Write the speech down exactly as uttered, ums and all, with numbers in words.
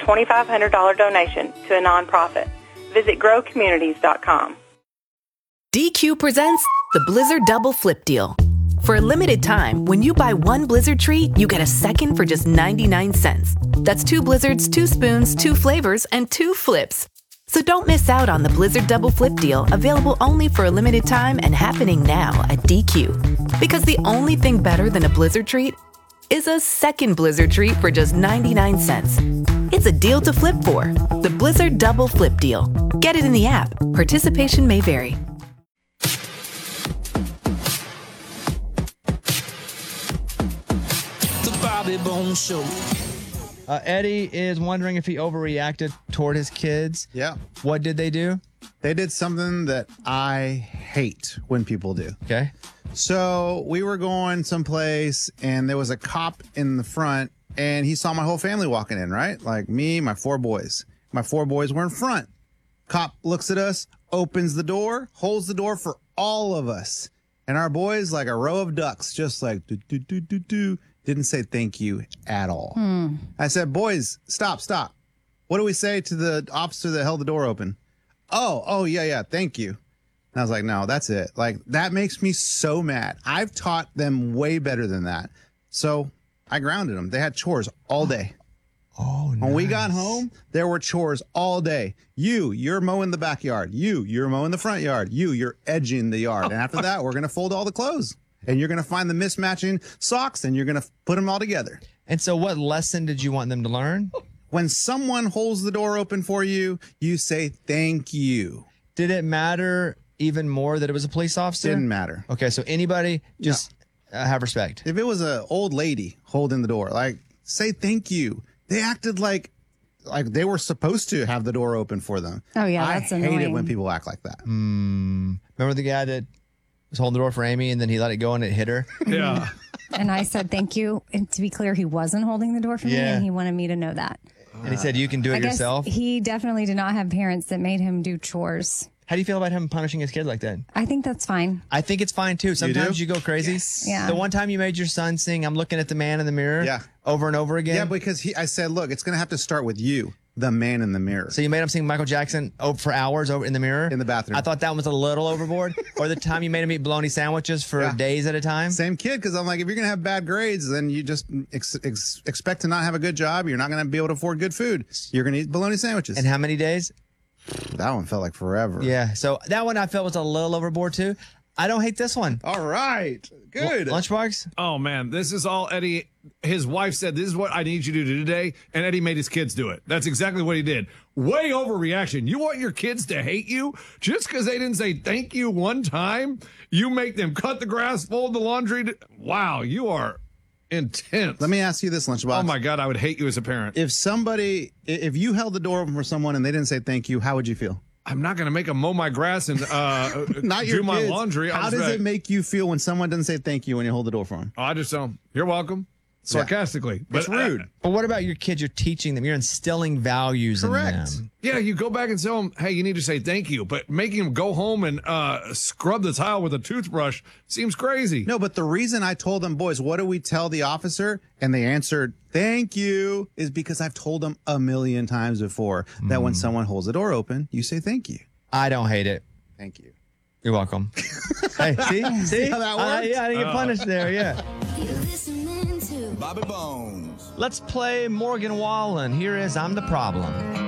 twenty-five hundred dollars donation to a nonprofit. Visit grow communities dot com. D Q presents the Blizzard Double Flip Deal. For a limited time, when you buy one Blizzard treat, you get a second for just ninety-nine cents. That's two Blizzards, two spoons, two flavors, and two flips. So don't miss out on the Blizzard Double Flip Deal, available only for a limited time and happening now at D Q. Because the only thing better than a Blizzard treat is a second Blizzard treat for just ninety-nine cents. It's a deal to flip for. The Blizzard Double Flip Deal. Get it in the app. Participation may vary. The Bobby Bones Show. Uh, Eddie is wondering if he overreacted toward his kids. Yeah. What did they do? They did something that I hate when people do. Okay. So we were going someplace and there was a cop in the front and he saw my whole family walking in, right? Like me, my four boys. My four boys were in front. Cop looks at us, opens the door, holds the door for all of us. And our boys, like a row of ducks, just like do, do, do, do, do. Didn't say thank you at all. Hmm. I said, boys, stop, stop. What do we say to the officer that held the door open? Oh, oh, yeah, yeah, thank you. And I was like, no, that's it. Like, that makes me so mad. I've taught them way better than that. So I grounded them. They had chores all day. Oh, nice. When we got home, there were chores all day. You, you're mowing the backyard. You, you're mowing the front yard. You, you're edging the yard. And after that, we're going to fold all the clothes. And you're going to find the mismatching socks, and you're going to put them all together. And so what lesson did you want them to learn? When someone holds the door open for you, you say thank you. Did it matter even more that it was a police officer? Didn't matter. Okay, so anybody, just no. uh, have respect. If it was an old lady holding the door, like, say thank you. They acted like like they were supposed to have the door open for them. Oh, yeah, that's I hate annoying. it when people act like that. Mm, remember the guy that was holding the door for Amy and then he let it go and it hit her? Yeah. And I said thank you. And to be clear, he wasn't holding the door for me, Yeah. and he wanted me to know that. And he said, you can do it I guess yourself? he definitely did not have parents that made him do chores. How do you feel about him punishing his kid like that? I think that's fine. I think it's fine too. Sometimes you, do? go crazy. Yes. Yeah. The one time you made your son sing, I'm looking at the man in the mirror. Yeah. Over and over again. Yeah, because he, I said, look, it's going to have to start with you, the man in the mirror. So you made him sing Michael Jackson over for hours over in the mirror? In the bathroom. I thought that was a little overboard. Or the time you made him eat bologna sandwiches for Yeah. days at a time? Same kid, because I'm like, if you're going to have bad grades, then you just ex- ex- expect to not have a good job. You're not going to be able to afford good food. You're going to eat bologna sandwiches. And how many days? That one felt like forever. Yeah. So that one I felt was a little overboard too. I don't hate this one. All right. Good. L- Lunchbox? Oh, man. This is all Eddie. His wife said, this is what I need you to do today. And Eddie made his kids do it. That's exactly what he did. Way overreaction. You want your kids to hate you just because they didn't say thank you one time? You make them cut the grass, fold the laundry. Wow, you are intense. Let me ask you this, Lunchbox. Oh, my God. I would hate you as a parent. If somebody, if you held the door open for someone and they didn't say thank you, how would you feel? I'm not going to make them mow my grass and uh, Not do your my kids. laundry. I'll How just does be it make you feel when someone doesn't say thank you when you hold the door for them? Oh, I just tell them, you're welcome. Sarcastically. It's But, uh, rude. But what about your kids? You're teaching them. You're instilling values Correct. in them. Yeah, you go back and tell them, hey, you need to say thank you. But making them go home and uh, scrub the tile with a toothbrush seems crazy. No, but the reason I told them, boys, what do we tell the officer? And they answered, thank you, is because I've told them a million times before that when someone holds the door open, you say thank you. I don't hate it. Thank you. You're welcome. Hey, see? See? how that Uh, works? yeah, I didn't get punished there, yeah. Bobby Bones. Let's play Morgan Wallen. Here is I'm the Problem.